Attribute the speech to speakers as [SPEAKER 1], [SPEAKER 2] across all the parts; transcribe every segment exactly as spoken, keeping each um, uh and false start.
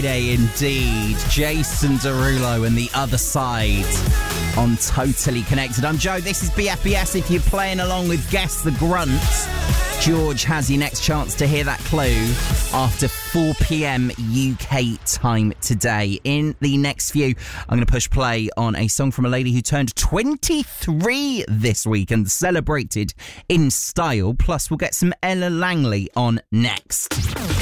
[SPEAKER 1] Indeed, Jason Derulo and The Other Side on Totally Connected. I'm Joe, this is B F B S. If you're playing along with Guess the Grunt, George has your next chance to hear that clue after four p.m. U K time today. In the next few, I'm going to push play on a song from a lady who turned twenty-three this week and celebrated in style. Plus, we'll get some Ella Langley on next.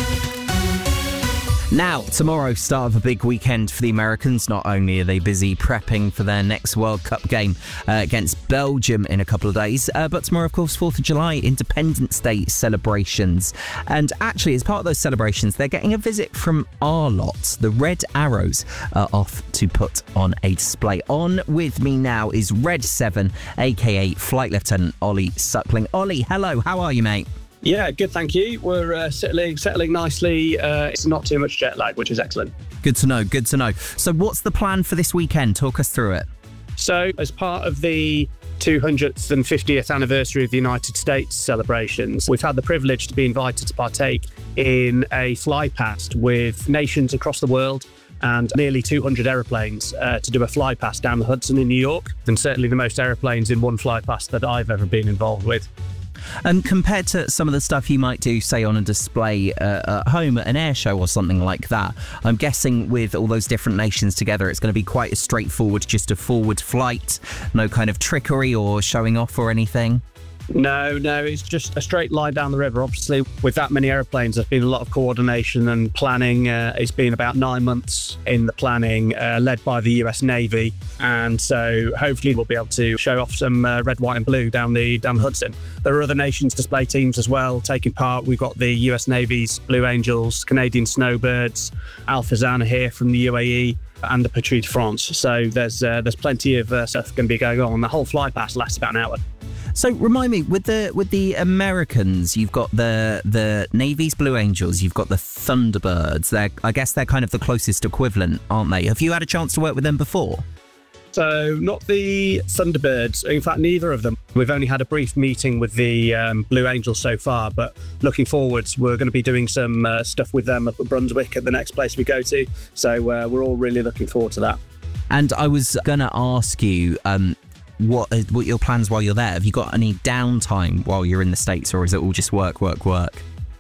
[SPEAKER 1] Now, tomorrow, start of a big weekend for the Americans. Not only are they busy prepping for their next World Cup game uh, against Belgium in a couple of days, uh, but tomorrow, of course, fourth of July, Independence Day celebrations. And actually, as part of those celebrations, they're getting a visit from our lot. The Red Arrows are off to put on a display. On with me now is Red seven, a k a. Flight Lieutenant Ollie Suckling. Ollie, hello, how are you, mate?
[SPEAKER 2] Yeah, good, thank you. We're uh, settling settling nicely. Uh, it's not too much jet lag, which is excellent.
[SPEAKER 1] Good to know, good to know. So what's the plan for this weekend? Talk us through it.
[SPEAKER 2] So, as part of the two hundredth and fiftieth anniversary of the United States celebrations, we've had the privilege to be invited to partake in a fly past with nations across the world and nearly two hundred aeroplanes uh, to do a fly past down the Hudson in New York, and certainly the most aeroplanes in one fly past that I've ever been involved with.
[SPEAKER 1] And compared to some of the stuff you might do, say, on a display uh, at home at an air show or something like that, I'm guessing with all those different nations together, it's going to be quite a straightforward, just a forward flight, no kind of trickery or showing off or anything.
[SPEAKER 2] No, no, it's just a straight line down the river. Obviously, with that many aeroplanes, there's been a lot of coordination and planning. Uh, it's been about nine months in the planning, uh, led by the U S Navy. And so hopefully we'll be able to show off some uh, red, white and blue down the, down the Hudson. There are other nations' display teams as well taking part. We've got the U S Navy's Blue Angels, Canadian Snowbirds, Al Fazana here from the U A E, and the Patrie de France. So there's uh, there's plenty of uh, stuff going to be going on. The whole fly past lasts about an hour.
[SPEAKER 1] So remind me, with the with the Americans, you've got the the Navy's Blue Angels, you've got the Thunderbirds. They're, I guess they're kind of the closest equivalent, aren't they? Have you had a chance to work with them before?
[SPEAKER 2] So not the Thunderbirds, in fact, neither of them. We've only had a brief meeting with the um, Blue Angels so far, but looking forwards, we're going to be doing some uh, stuff with them up at Brunswick at the next place we go to. So uh, we're all really looking forward to that.
[SPEAKER 1] And I was going to ask you, um, what what your plans while you're there? Have you got any downtime while you're in the States, or is it all just work, work, work?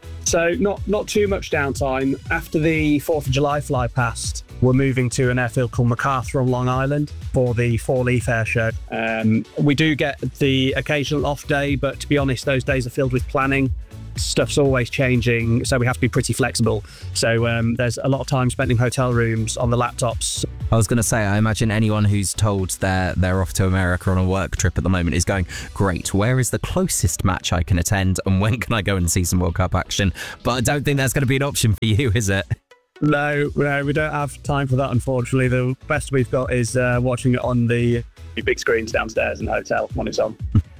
[SPEAKER 2] So not not too much downtime. After the fourth of July fly past, we're moving to an airfield called MacArthur on Long Island for the Four Leaf Air Show. Um, we do get the occasional off day, but to be honest, those days are filled with planning. Stuff's always changing, so we have to be pretty flexible. So um, there's a lot of time spent in hotel rooms on the laptops.
[SPEAKER 1] I was going to say, I imagine anyone who's told they're, they're off to America on a work trip at the moment is going, great, where is the closest match I can attend and when can I go and see some World Cup action? But I don't think that's going to be an option for you, is it?
[SPEAKER 2] No, no, we don't have time for that, unfortunately. The best we've got is uh, watching it on the big screens downstairs in the hotel when it's on.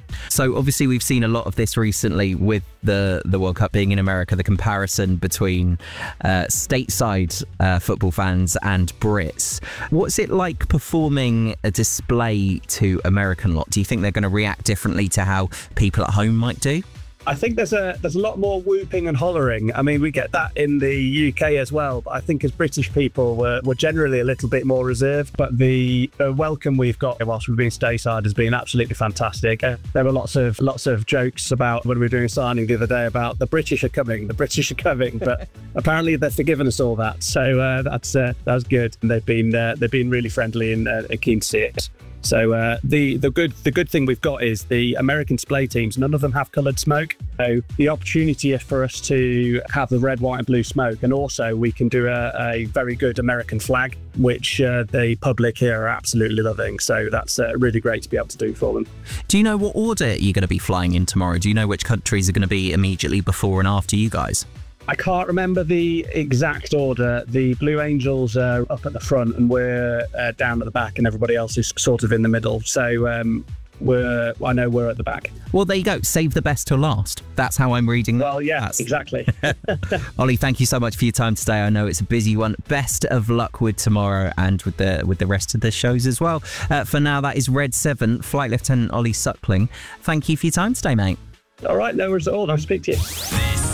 [SPEAKER 1] So obviously we've seen a lot of this recently with the, the World Cup being in America, the comparison between uh, stateside uh, football fans and Brits. What's it like performing a display to American lot? Do you think they're going to react differently to how people at home might do?
[SPEAKER 2] I think there's a there's a lot more whooping and hollering. I mean, we get that in the U K as well, but I think as British people, we're, we're generally a little bit more reserved. But the, the welcome we've got whilst we've been stateside has been absolutely fantastic. Uh, there were lots of lots of jokes about when we were doing a signing the other day about the British are coming, the British are coming, but apparently they've forgiven us all that. So uh, that's uh, that's good. And they've been uh, they've been really friendly and uh, keen to see it. So uh, the the good the good thing we've got is the American display teams. None of them have coloured smoke. So the opportunity for us to have the red, white, and blue smoke, and also we can do a, a very good American flag, which uh, the public here are absolutely loving. So that's uh, really great to be able to do for them.
[SPEAKER 1] Do you know what order you're going to be flying in tomorrow? Do you know which countries are going to be immediately before and after you guys?
[SPEAKER 2] I can't remember the exact order. The Blue Angels are up at the front and we're uh, down at the back, and everybody else is sort of in the middle. So um, we're, I know we're at the back.
[SPEAKER 1] Well, there you go. Save the best till last. That's how I'm reading that.
[SPEAKER 2] Well, yeah,
[SPEAKER 1] That's...
[SPEAKER 2] exactly.
[SPEAKER 1] Ollie, thank you so much for your time today. I know it's a busy one. Best of luck with tomorrow and with the with the rest of the shows as well. Uh, for now, that is Red seven, Flight Lieutenant Ollie Suckling. Thank you for your time today, mate.
[SPEAKER 2] All right, no worries at all. Nice to speak to you.